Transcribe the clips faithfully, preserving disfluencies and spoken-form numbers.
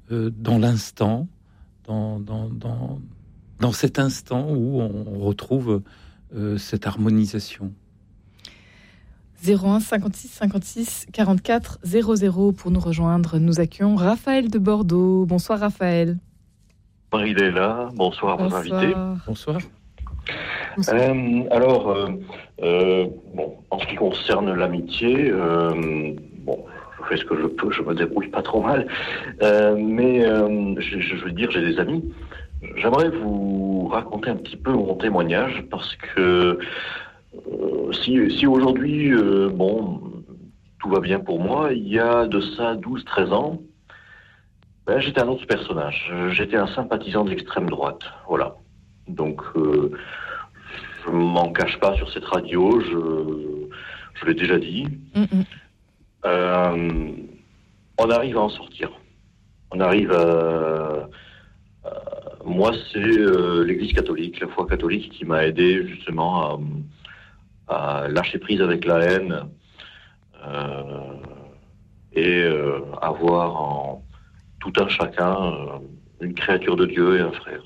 euh, dans l'instant, dans, dans, dans, dans cet instant où on retrouve euh, cette harmonisation. zéro un cinquante-six cinquante-six quarante-quatre zéro zéro pour nous rejoindre. Nous accueillons Raphaël de Bordeaux. Bonsoir Raphaël. Il est là. Bonsoir, Bonsoir. vos invités. Bonsoir. Bonsoir. Euh, alors, euh, euh, bon, en ce qui concerne l'amitié, euh, bon, je fais ce que je peux, je me débrouille pas trop mal, euh, mais euh, je, je veux dire, j'ai des amis. J'aimerais vous raconter un petit peu mon témoignage parce que euh, si, si aujourd'hui, euh, bon, tout va bien pour moi, il y a de ça douze treize ans, ben, j'étais un autre personnage. J'étais un sympathisant de l'extrême droite, voilà. Donc, euh, je m'en cache pas sur cette radio, je, je l'ai déjà dit. Mm-mm. Euh, on arrive à en sortir. On arrive à... à moi, c'est euh, l'Église catholique, la foi catholique qui m'a aidé justement à, à lâcher prise avec la haine euh, et euh, avoir en tout un chacun euh, une créature de Dieu et un frère.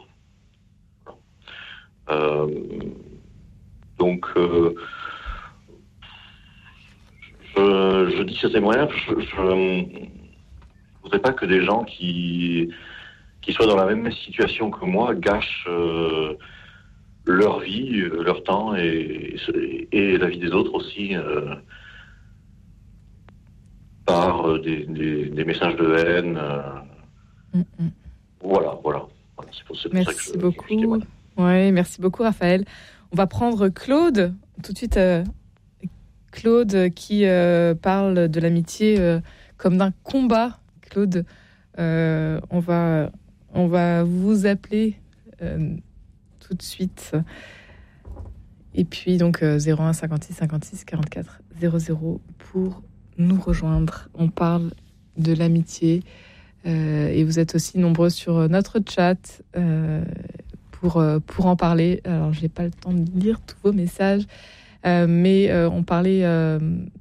Euh, donc, euh, je, je dis ce témoignage, je ne voudrais pas que des gens qui, qui soient dans la même situation que moi gâchent euh, leur vie, leur temps et, et la vie des autres aussi euh, par des, des, des messages de haine. Euh, Mm-mm. Voilà, voilà. voilà c'est pour, c'est pour Merci ça que je, beaucoup. je témoigne. Ouais, merci beaucoup Raphaël. On va prendre Claude tout de suite. Euh, Claude qui euh, parle de l'amitié euh, comme d'un combat. Claude, euh, on va on va vous appeler euh, tout de suite. Et puis donc euh, zéro un cinquante-six cinquante-six quarante-quatre zéro zéro pour nous rejoindre. On parle de l'amitié euh, et vous êtes aussi nombreux sur notre chat. Euh, Pour, euh, pour en parler. Alors, je n'ai pas le temps de lire tous vos messages, euh, mais euh, on parlait euh,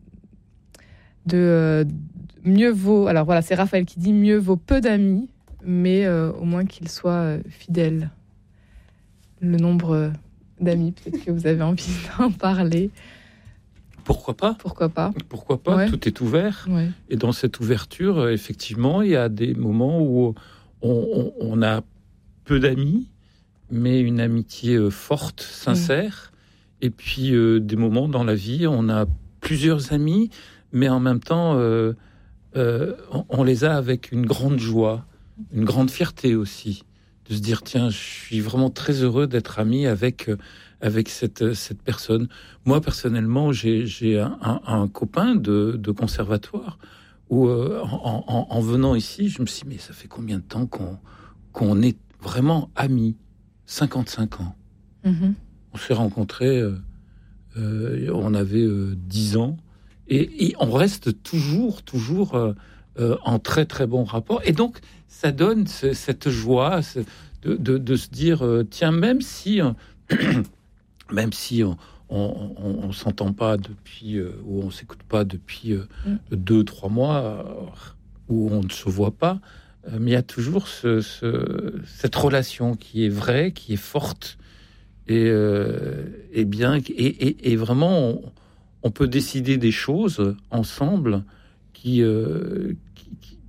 de euh, mieux vaut... Alors voilà, c'est Raphaël qui dit mieux vaut peu d'amis, mais euh, au moins qu'ils soient euh, fidèles. Le nombre d'amis, peut-être que vous avez envie d'en parler. Pourquoi pas ? Pourquoi pas ? Pourquoi pas ? Ouais. Tout est ouvert. Ouais. Et dans cette ouverture, euh, effectivement, il y a des moments où on, on, on a peu d'amis, mais une amitié euh, forte, sincère. Mmh. Et puis, euh, des moments dans la vie, on a plusieurs amis, mais en même temps, euh, euh, on, on les a avec une grande joie, une grande fierté aussi, de se dire, tiens, je suis vraiment très heureux d'être ami avec, euh, avec cette, cette personne. Moi, personnellement, j'ai, j'ai un, un, un copain de, de conservatoire où, euh, en, en, en venant ici, je me suis dit, mais ça fait combien de temps qu'on, qu'on est vraiment amis ? cinquante-cinq ans. Mmh. On s'est rencontrés, euh, euh, on avait euh, dix ans, et, et on reste toujours, toujours euh, euh, en très très bon rapport. Et donc, ça donne ce, cette joie ce, de, de, de se dire, euh, tiens, même si, euh, même si on, on, on, on s'entend pas depuis, euh, ou on s'écoute pas depuis euh, mmh. deux, trois mois, euh, où on ne se voit pas. Mais il y a toujours ce, ce, cette relation qui est vraie, qui est forte, et, euh, et bien, et, et, et vraiment, on, on peut décider des choses ensemble qui, euh, qui, qui,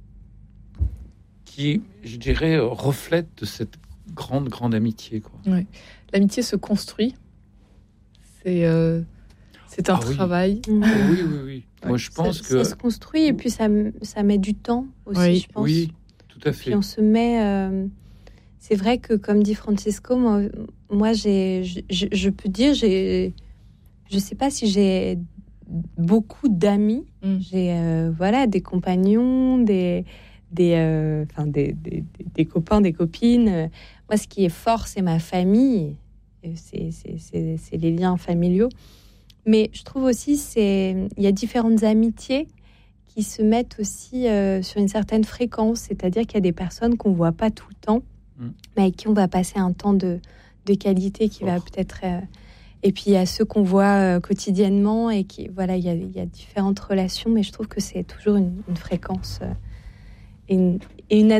qui, je dirais, reflètent de cette grande, grande amitié, quoi. Ouais. L'amitié se construit. C'est, euh, c'est un ah, travail. Oui, oui, oui. oui. Ouais. Moi, je pense ça, que ça se construit et puis ça, ça met du temps aussi, oui. je pense. Oui. Tout à fait. Puis on se met. Euh, c'est vrai que, comme dit Francisco, moi, moi j'ai, je, je, je peux dire, j'ai, je sais pas si j'ai beaucoup d'amis. Mm. J'ai, euh, voilà, des compagnons, des, des, euh, enfin, des, des, des, des copains, des copines. Moi, ce qui est fort, c'est ma famille. C'est, c'est, c'est, c'est les liens familiaux. Mais je trouve aussi, c'est, il y a différentes amitiés qui se mettent aussi euh, sur une certaine fréquence, c'est-à-dire qu'il y a des personnes qu'on ne voit pas tout le temps, mmh. mais avec qui on va passer un temps de, de qualité qui oh. va peut-être... Euh, et puis il y a ceux qu'on voit euh, quotidiennement, et qui, voilà, il y a, il y a différentes relations, mais je trouve que c'est toujours une, une fréquence euh, et une, et une